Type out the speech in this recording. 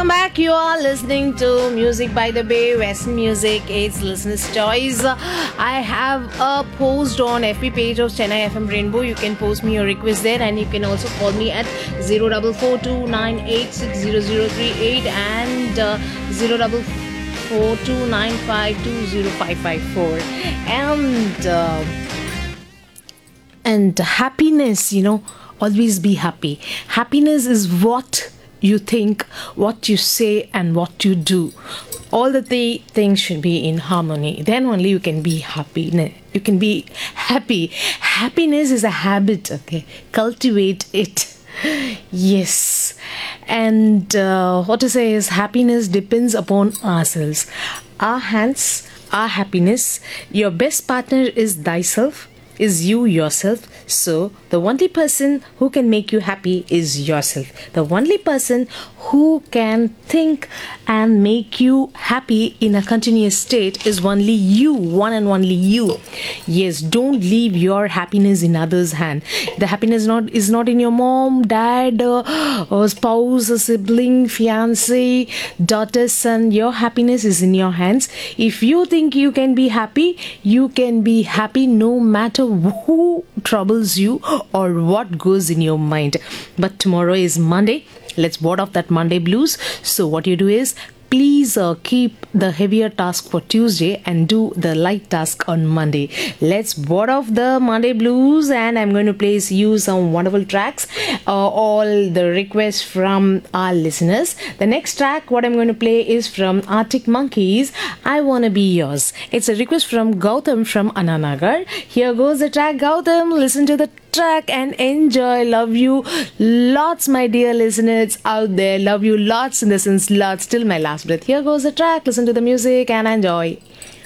welcome back. You are listening to Music by the Bay, Western Music. It's listener's choice. I have a post on FB page of Chennai FM Rainbow. You can post me your request there, and you can also call me at 044298600038 and 044295205554. And happiness, always be happy. Happiness is what you think, what you say, and what you do. All the things should be in harmony. Then only you can be happy. You can be happy. Happiness is a habit, okay? Cultivate it. Yes. And what to say is happiness depends upon ourselves. Our hands, our happiness. Your best partner is thyself, is you yourself. So the only person who can make you happy is yourself. The only person who can think and make you happy in a continuous state is only you, one and only you. Yes, don't leave your happiness in others' hand. The happiness is not in your mom, dad, or spouse, or sibling, fiance, daughter, son. Your happiness is in your hands. If you think you can be happy, you can be happy no matter who troubles you or what goes in your mind. But tomorrow is Monday. Let's ward off that Monday blues. So what you do is, please keep the heavier task for Tuesday and do the light task on Monday. Let's ward off the Monday blues, and I'm going to play you some wonderful tracks. All the requests from our listeners. The next track, what I'm going to play is from Arctic Monkeys, I Wanna Be Yours. It's a request from Gautam from Ananagar. Here goes the track, Gautam. Listen to the track and enjoy. Love you lots, my dear listeners out there. Love you lots, in the sense lots till my last breath. Here goes the track. Listen to the music and enjoy.